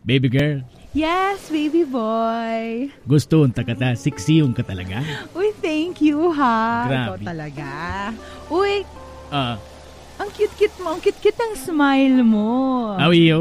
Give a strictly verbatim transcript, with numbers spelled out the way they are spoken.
Baby girl, Yes, baby boy. gusto unta ka ta, sexy yung ka talaga. Uy, thank you ha. Grabe. Ikaw talaga. Uy, Ah, ang cute-cute mo. Ang cute-cute ang smile mo. awiyo.